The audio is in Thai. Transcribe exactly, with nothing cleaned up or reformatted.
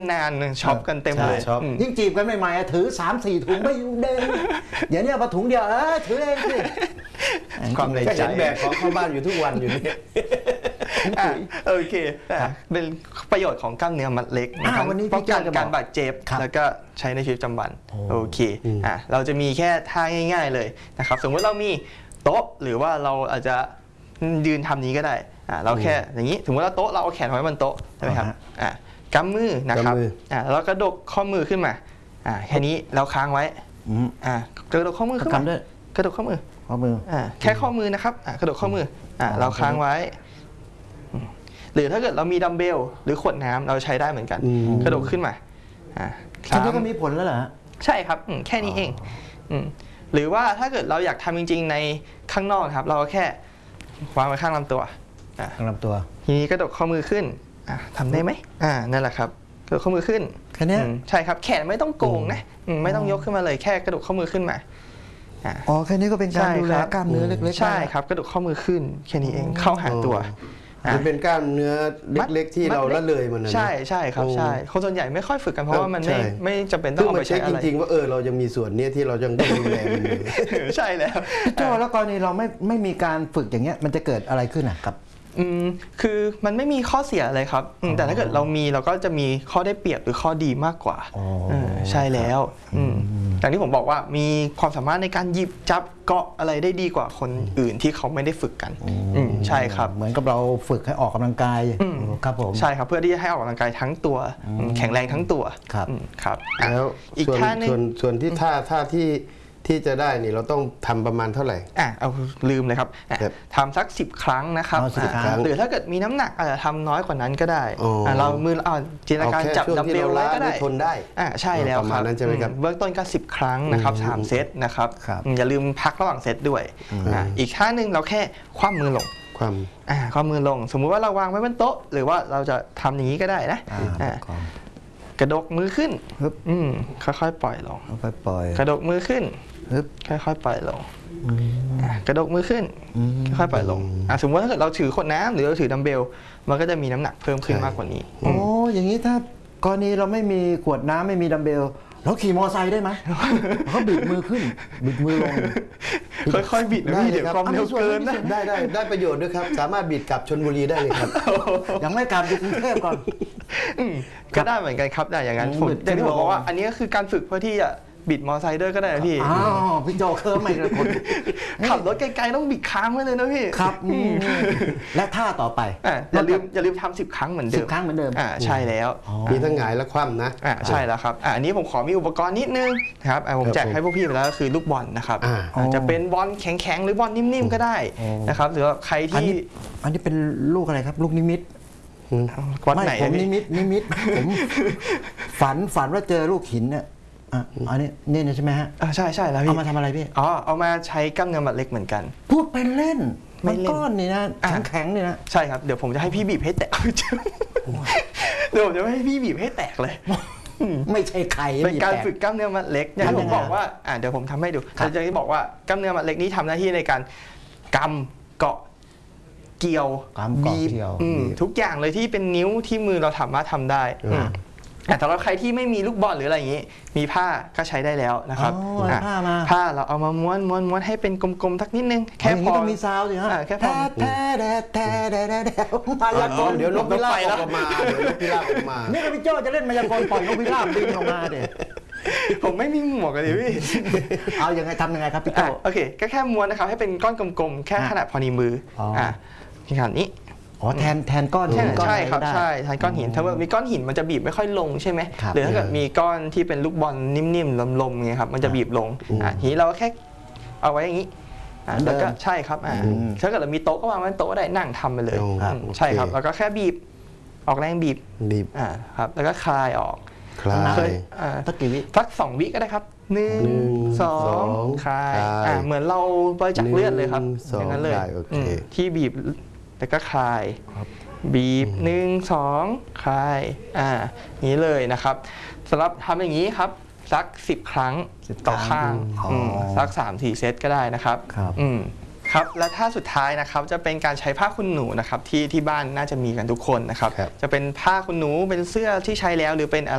นานช็อปกันเต็มเลยยิ่งจีบกันใหม่ๆถือสามสี่ถุงไม่เดินเดี๋ยวนี้มาถุงเดียวเออถือเองสิความในใจแบกของเข้าบ้านอยู่ทุกวันอยู่นี่โอเคเป็นประโยชน์ของกล้ามเนื้อมัดเล็กนะครับป้องกันการบาดเจ็บแล้วก็ใช้ในชีวิตประจำวันโอเคอ่ะเราจะมีแค่ท่าง่ายๆเลยนะครับสมมติเรามีโต๊ะหรือว่าเราอาจจะยืนทำนี้ก็ได้อ่ะเราแค่อย่างนี้สมมติว่าโต๊ะเราเอาแขนไว้บนโต๊ะใช่ไหมครับอ่ะกำมือนะครับอ่าแล้วกระดกข้อมือขึ้นมาอ่าแค่นี้เราค้างไว้อ่ากระดกข้อมือขึ้นมากระดกข้อมือข้อมืออ่าแค่ข้อมือนะครับอ่ากระดกข้อมืออ่าเราค้างไว้หรือถ้าเกิดเรามีดัมเบลหรือขวดน้ำเราใช้ได้เหมือนกันกระดกขึ้นมาอ่าแค่นี้ก็มีผลแล้วเหรอใช่ครับแค่นี้เองหรือว่าถ้าเกิดเราอยากทำจริงๆในข้างนอกครับเราแค่วางไว้ข้างลำตัวข้างลำตัวทีนี้กระดกข้อมือขึ้นทำได้ไหมอ่านั่นแหละครับกระดกข้อมือขึ้นแค่นี้ใช่ครับแขนไม่ต้องโกงนะไม่ต้องยกขึ้นมาเลยแค่กระดกข้อมือขึ้นมาอ๋อแค่นี้ก็เป็นการดูแลกล้ามเนื้อเล็กๆใช่ครับกระดกข้อมือขึ้นแค่นี้เองเข้าหาตัวมันเป็นกล้ามเนื้อเล็กๆที่เราละเลยมันใช่ใช่ครับใช่คนส่วนใหญ่ไม่ค่อยฝึกกันเพราะว่ามันไม่ไม่จำเป็นต้องเอาไปใช้อะไรจริงๆว่าเออเราจะมีส่วนนี้ที่เราจะต้องดูแลมันอยู่ใช่แล้วพี่โจ้แล้วกรณีเราไม่ไม่มีการฝึกอย่างเงี้ยมันจะเกิดอะไรขึ้นอ่ะครับอืมคือมันไม่มีข้อเสียอะไรครับแต่ถ้าเกิดเรามีเราก็จะมีข้อได้เปรียบหรือข้อดีมากกว่าใช่แล้วอย่างที่ผมบอกว่ามีความสามารถในการหยิบจับเกาะอะไรได้ดีกว่าคนอื่นที่เขาไม่ได้ฝึกกันใช่ครับเหมือนกับเราฝึกให้ออกกำลังกายครับผมใช่ครับเพื่อที่จะให้ออกกำลังกายทั้งตัวแข็งแรงทั้งตัวครับครับแล้วอีกท่านึงส่วนที่ท่าท่าที่ที่จะได้นี่เราต้องทำประมาณเท่าไหร่อ่ะเอาลืมเลยครับทำสักสิบครั้งนะครับหรือถ้าเกิดมีน้ำหนักอาจจะทำน้อยกว่านั้นก็ได้เรามือเอาจินตนาการจับดัมเบลไว้ก็ได้ทนได้อ่าใช่แล้วครับเบื้องต้นก็สิบครั้งนะครับสามเซตนะครับอย่าลืมพักระหว่างเซตด้วยอีกท่านึงเราแค่คว่ำมือลงความอ่าคว่ำมือลงสมมุติว่าเราวางไว้บนโต๊ะหรือว่าเราจะทำอย่างนี้ก็ได้นะกระดกมือขึ้นอืมค่อยๆปล่อยลงค่อยๆปล่อยกระดกมือขึ้นค่อยๆปล่อยลงกระดกมือขึ้นค่อยๆปล่อยลงสมมติถ้าเกิดเราถือขวดน้ำหรือเราถือดัมเบลมันก็จะมีน้ำหนักเพิ่มขึ้นมากกว่านี้โอ้อย่างนี้ถ้ากรณีเราไม่มีขวดน้ำไม่มีดัมเบลเราขี่มอไซค์ได้ไหมเขาบิดมือขึ้นบิดมือลงค่อยๆบิดนะเดี๋ยวความเร็วเกินนะได้ได้ได้ประโยชน์ด้วยครับสามารถบิดกลับชลบุรีได้เลยครับยังไม่กลับอยู่กรุงเทพก่อนก็ได้เหมือนกันครับได้อย่างนั้นผมแต่ที่ผมบอกว่าอันนี้ก็คือการฝึกเพื่อที่จะบิดมอไซค์ด้วยก็ได้นะพี่อ้าวพี่โจเคิร์มใหม่เลยคนขับรถไกลๆต้องบิดค้างไว้เลยนะพี่ครับและท่าต่อไปอย่าลืมอย่าลืมทำสิบครั้งเหมือนเดิมสิบครั้งเหมือนเดิมอ่าใช่แล้วมีทั้งหงายและคว่ำนะอ่าใช่แล้วครับอ่าอันนี้ผมขอมีอุปกรณ์นิดนึงนะครับผมแจกให้พวกพี่ไปแล้วก็คือลูกบอลนะครับจะเป็นบอลแข็งๆหรือบอลนิ่มๆก็ได้นะครับหรือว่าใครที่อันนี้เป็นลูกอะไรครับลูกนิมิตวัดไหนผมนิมิตนิมิตผมฝันฝันว่าเจอลูกหินเนี่ยอันนี้นี่ใช่ไหมฮะใช่ใช่แล้วพี่เอามาทำอะไรพี่อ๋อเอามาใช้กล้ามเนื้อมัดเล็กเหมือนกันพูดเป็นเล่นมันก้อนนี่นะแข็งๆนี่นะใช่ครับเดี๋ยวผมจะให้พี่บีบให้แตกเดี๋ยวผมจะให้พี่บีบให้แตกเลยไม่ใช่ไข่เป็นการฝึกกล้ามเนื้อมัดเล็กอย่างที่ผมบอกว่าอ่าเดี๋ยวผมทำให้ดูอย่างที่บอกว่ากล้ามเนื้อมัดเล็กนี้ทำหน้าที่ในการกำเกาะเกี่ยวบีบทุกอย่างเลยที่เป็นนิ้วที่มือเราสามารถทำได้แต่สำหรับใครที่ไม่มีลูกบอลหรืออะไรอย่างนี้มีผ้าก็ใช้ได้แล้วนะครับผ้ามาผ้าเราเอามาม้วนม้วนม้วนให้เป็นกลมๆสักนิดนึงแค่พอต้องมีซาวด์สิฮะแค่พอแท้แท้แท้แท้แท้แท้มายากลเดี๋ยวนกพิราบออกมาเดี๋ยวนกพิราบออกมานี่พี่โจ้จะเล่นมายากลปล่อยนกพิราบบินออกมาเด็ผมไม่มีหมวกเลยพี่เอายังไงทำยังไงครับพี่โจ้โอเคก็แค่ม้วนนะครับให้เป็นก้อนกลมๆแค่ขนาดพอนิ้วมืออ่าขนาดนี้อ๋อแทนแทนก้อนหินใช่ครับใช่แทนก้อนหินถ้ามีก้อนหินมันจะบีบไม่ค่อยลงใช่ไหมหรือถ้าเกิดมีก้อนที่เป็นลูกบอลนิ่มๆลมๆไงครับมันจะบีบลงอ่ะทีนี้เราแค่เอาไว้อย่างนี้แล้วก็ใช่ครับอ่าถ้าเกิดเรามีโต๊ะก็วางไว้โต๊ะได้นั่งทำไปเลยใช่ครับแล้วก็แค่บีบออกแรงบีบบีบอ่าครับแล้วก็คลายออกคลายอ่าสักกี่วิสักสองวิก็ได้ครับหนึ่งสองคลายอ่าเหมือนเราบริจาคเลือดเลยครับอย่างนั้นเลยที่บีบแล้วก็คลายบีบหนึ่งสองคลายอ่านี้เลยนะครับสำหรับทำอย่างนี้ครับสักสิบครั้งต่อข้างสักสามสี่เซตก็ได้นะครับอืมครับและท่าสุดท้ายนะครับจะเป็นการใช้ผ้าขนหนูนะครับที่ที่บ้านน่าจะมีกันทุกคนนะครับจะเป็นผ้าขนหนูเป็นเสื้อที่ใช้แล้วหรือเป็นอะไร